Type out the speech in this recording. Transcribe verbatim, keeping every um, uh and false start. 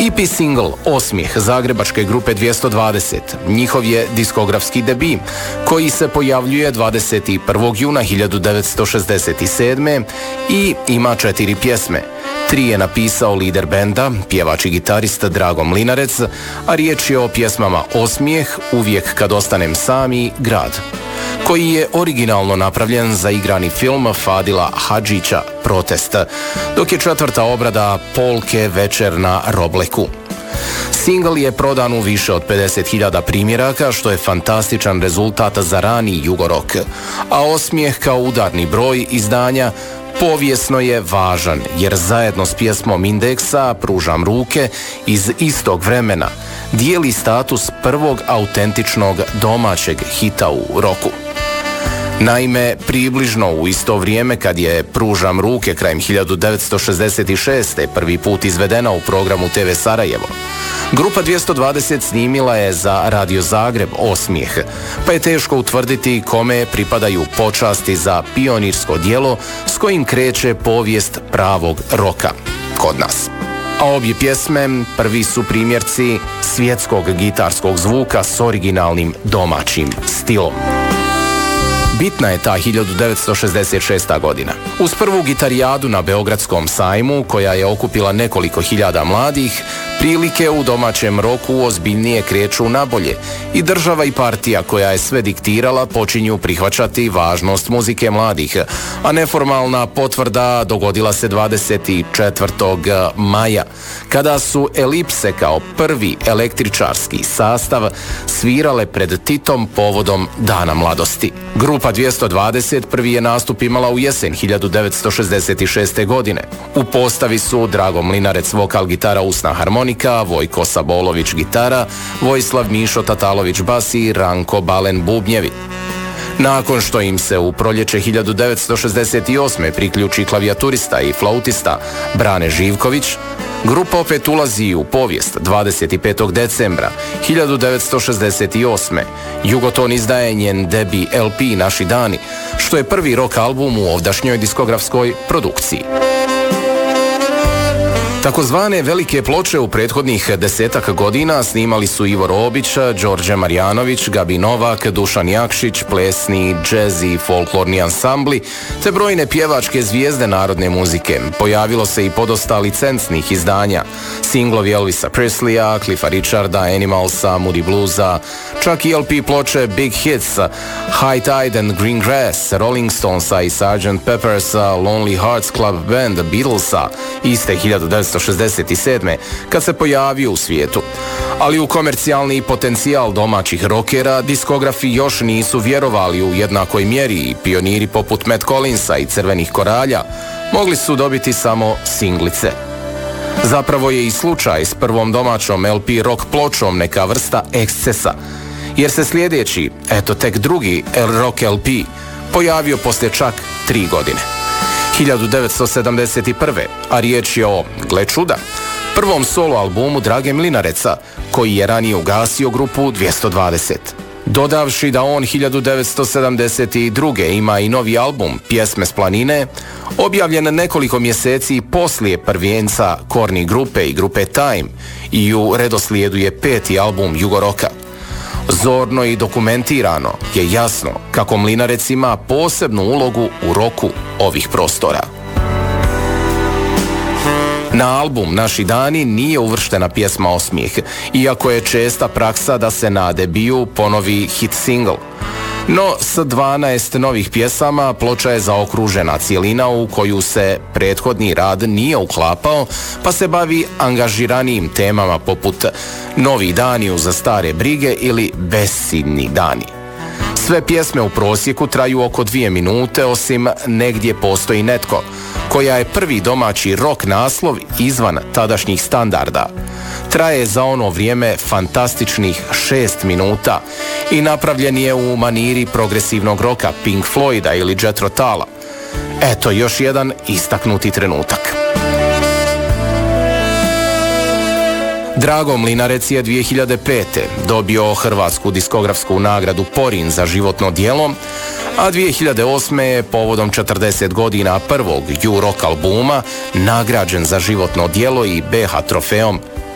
E P single Osmijeh zagrebačke grupe dvjesto dvadeset, njihov je diskografski debi, koji se pojavljuje dvadeset prvog juna hiljadu devetsto šezdeset sedme i ima četiri pjesme. Tri je napisao lider benda, pjevač i gitarista Drago Mlinarec, a riječ je o pjesmama Osmijeh, Uvijek kad ostanem sam i Grad, koji je originalno napravljen za igrani film Fadila Hadžića Protest, dok je četvrta obrada Polke Večer na Robleku. Singl je prodan u više od pedeset hiljada primjeraka, što je fantastičan rezultat za rani jugorok, a Osmijeh kao udarni broj izdanja povijesno je važan, jer zajedno s pjesmom Indeksa Pružam ruke iz istog vremena dijeli status prvog autentičnog domaćeg hita u roku. Naime, približno u isto vrijeme kad je Pružam ruke krajem hiljadu devetsto šezdeset šeste prvi put izvedena u programu T V Sarajevo, grupa dvjesto dvadeset snimila je za Radio Zagreb Osmijeh, pa je teško utvrditi kome pripadaju počasti za pionirsko djelo s kojim kreće povijest pravog roka kod nas. A obje pjesme prvi su primjerci svjetskog gitarskog zvuka s originalnim domaćim stilom. Bitna je ta hiljadu devetsto šezdeset šesta godina. Uz prvu gitarijadu na Beogradskom sajmu, koja je okupila nekoliko hiljada mladih, prilike u domaćem roku ozbiljnije kreću nabolje i država i partija koja je sve diktirala počinju prihvaćati važnost muzike mladih, a neformalna potvrda dogodila se dvadeset četvrtog maja, kada su Elipse kao prvi električarski sastav svirale pred Titom povodom Dana mladosti. Grupa dvjesto dvadeset prvi je nastup imala u jesen hiljadu devetsto šezdeset šeste godine. U postavi su Drago Mlinarec vokal, gitara, usna harmonika, Vojko Sabolović gitara, Vojislav Mišo Tatalović bas i Ranko Balen bubnjevi. Nakon što im se u proljeće hiljadu devetsto šezdeset osme priključi klavijaturista i flautista Brane Živković, grupa opet ulazi u povijest dvadeset petog decembra hiljadu devetsto šezdeset osme. Jugoton izdaje njen debi L P Naši dani, što je prvi rock album u ovdašnjoj diskografskoj produkciji. Takozvane velike ploče u prethodnih desetak godina snimali su Ivo Robić, Đorđe Marjanović, Gabi Novak, Dušan Jakšić, plesni, džez i folklorni ansambli, te brojne pjevačke zvijezde narodne muzike. Pojavilo se i podosta licencnih izdanja, singlovi Elvisa Presleya, Cliffa Richarda, Animalsa, Moody Bluesa, čak i L P ploče Big Hits, High Tide and Green Grass, Rolling Stonesa i sergeant Peppersa, Lonely Hearts Club Band, Beatlesa, iste hiljadu devetsto šezdeset sedme kad se pojavio u svijetu. Ali u komercijalni potencijal domaćih rokera diskografi još nisu vjerovali u jednakoj mjeri i pioniri poput Matt Collinsa i Crvenih koralja mogli su dobiti samo singlice. Zapravo je i slučaj s prvom domaćom L P rock pločom neka vrsta ekscesa, jer se sljedeći, eto tek drugi rock L P pojavio poslije čak tri godine. hiljadu devetsto sedamdeset prve. a riječ je o, gle čuda, prvom solo albumu Drage Mlinareca, koji je ranije ugasio grupu dvjesto dvadeset. Dodavši da on hiljadu devetsto sedamdeset druge. ima i novi album Pjesme s planine, objavljen nekoliko mjeseci poslije prvijenca Korni grupe i grupe Time, i u redoslijedu je peti album Jugoroka. Zorno i dokumentirano je jasno kako Mlinarec ima posebnu ulogu u roku ovih prostora. Na album Naši dani nije uvrštena pjesma Osmijeh, iako je česta praksa da se na debiju ponovi hit single. No, s dvanaest novih pjesama ploča je zaokružena cijelina u koju se prethodni rad nije uklapao, pa se bavi angažiranijim temama poput Novi dani uz stare brige ili Bessidni dani. Sve pjesme u prosjeku traju oko dvije minute, osim Negdje postoji netko, koja je prvi domaći rock naslov izvan tadašnjih standarda. Traje za ono vrijeme fantastičnih šest minuta i napravljen je u maniri progresivnog roka Pink Floyda ili Jethro Tulla. Eto još jedan istaknuti trenutak. Drago Mlinarec je dvije hiljade pete. dobio hrvatsku diskografsku nagradu Porin za životno djelo, a dvije hiljade osme. je povodom četrdeset godina prvog U-Rock albuma nagrađen za životno djelo i B H trofeom